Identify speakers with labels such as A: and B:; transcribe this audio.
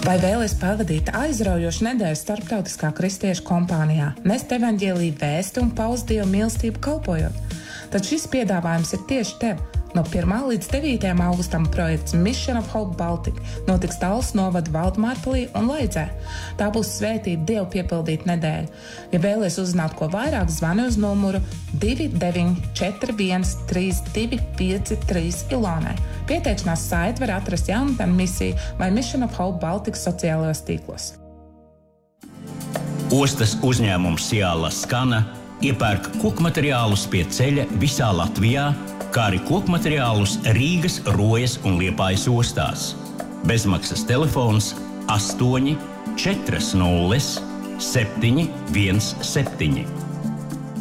A: Vai vēlies pavadīt aizraujošu nedēļu starptautiskā kristiešu kompānijā, nest evaņģēliju vēsti un paust Dievu mīlestību kalpojot? Tad šis piedāvājums ir tieši tev. No 1. līdz 9. augustam projekts Mission of Hope Baltica notiks Tallas novada Valdmārpilī un Leidzē. Tā būs svētīta Dievu piepildīta nedēļa. Ja vēlies uzzināt ko vairāk, zvani uz numuru 2941 3253 Ilonai. Pieteikšanās saiti var atrast Jaunatnes misiju vai Mission of Hope Baltica sociālajos tīklos.
B: Ostas uzņēmums Ciala Skana iepērk kokmateriālus pie ceļa visā Latvijā, kā arī kokmateriālus Rīgas, Rojas un Liepājas ostās. Bezmaksas telefons 8 40 717.